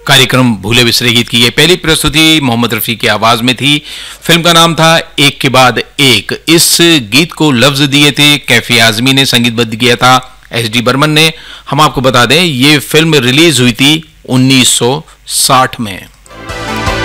कार्यक्रम भूले बिसरे गीत की ये पहली प्रस्तुति मोहम्मद रफ़ी की आवाज में थी। फिल्म का नाम था एक के बाद एक। इस गीत को लफ्ज दिए थे कैफी आजमी ने, संगीतबद्ध किया था एस.डी. बर्मन ने। हम आपको बता दें ये फिल्म रिलीज हुई थी 1960 में।